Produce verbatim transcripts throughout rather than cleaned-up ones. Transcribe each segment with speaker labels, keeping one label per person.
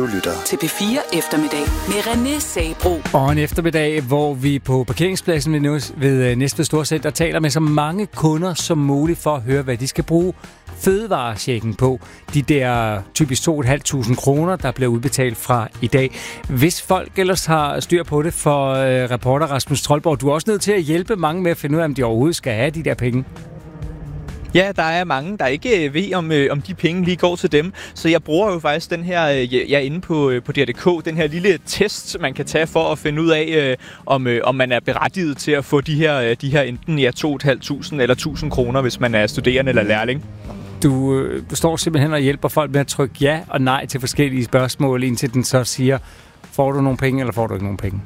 Speaker 1: lytter
Speaker 2: til P fire Eftermiddag med René Sabro.
Speaker 3: Og en eftermiddag, hvor vi på parkeringspladsen ved, ved Næstved Storcenter taler med så mange kunder som muligt for at høre, hvad de skal bruge fødevarechecken på. De der typisk to tusind fem hundrede kroner, der bliver udbetalt fra i dag. Hvis folk ellers har styr på det for øh, reporter Rasmus Troldborg, du er også nødt til at hjælpe mange med at finde ud af, om de overhovedet skal have de der penge.
Speaker 4: Ja, der er mange, der ikke ved, om, øh, om de penge lige går til dem. Så jeg bruger jo faktisk den her, øh, jeg er inde på, øh, på D R punktum d k, den her lille test, man kan tage for at finde ud af, øh, om, øh, om man er berettiget til at få de her, øh, de her enten ja, to tusind fem hundrede eller tusind kroner, hvis man er studerende eller lærling.
Speaker 3: Du, øh, du står simpelthen og hjælper folk med at trykke ja og nej til forskellige spørgsmål, indtil den så siger, får du nogle penge, eller får du ikke nogle penge?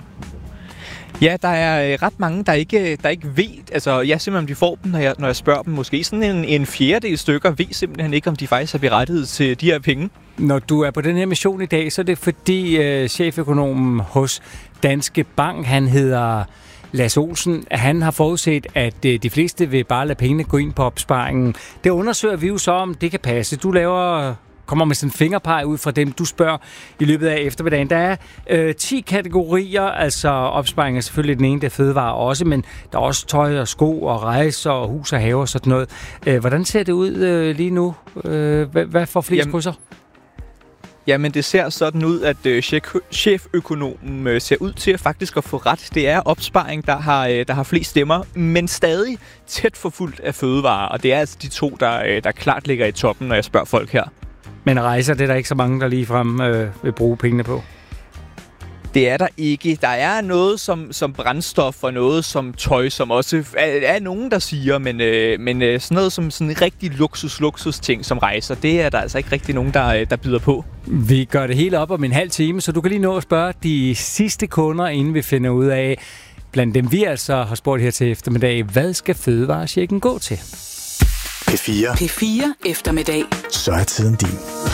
Speaker 4: Ja, der er øh, ret mange, der ikke, der ikke ved, altså ja, simpelthen om de får dem, når jeg, når jeg spørger dem. Måske sådan en, en fjerdedel stykker ved simpelthen ikke, om de faktisk er berettiget til de her penge. Når du er på den her mission i dag, så er det fordi øh, cheføkonomen hos Danske Bank, han hedder Lasse Olsen, han har forudset, at øh, de fleste vil bare lade pengene gå ind på opsparingen. Det undersøger vi jo så, om det kan passe. Du laver... kommer med sådan en fingerpeg ud fra dem, du spørger i løbet af eftermiddagen. Der er øh, ti kategorier, altså opsparing er selvfølgelig den ene, der er fødevare også, men der er også tøj og sko og rejser og hus og have og sådan noget. Øh, hvordan ser det ud øh, lige nu? Øh, hvad, hvad får flest krydser? Jamen, det ser sådan ud, at øh, cheføkonomen øh, ser ud til at faktisk at få ret. Det er opsparing, der har, øh, der har flest stemmer, men stadig tæt forfulgt af fødevarer. Og det er altså de to, der, øh, der klart ligger i toppen, når jeg spørger folk her.
Speaker 3: Men rejser, det er der ikke så mange, der ligefrem øh, vil bruge pengene på?
Speaker 4: Det er der ikke. Der er noget som, som brændstof og noget som tøj, som også er, er nogen, der siger, men, øh, men øh, sådan noget som sådan en rigtig luksus-luksus-ting som rejser, det er der altså ikke rigtig nogen, der, der byder på.
Speaker 3: Vi gør det hele op om en halv time, så du kan lige nå at spørge de sidste kunder, inden vi finder ud af, blandt dem vi altså har spurgt her til eftermiddag, hvad skal fødevarechecken gå til?
Speaker 1: P fire.
Speaker 2: P fire Eftermiddag.
Speaker 1: Så er tiden din.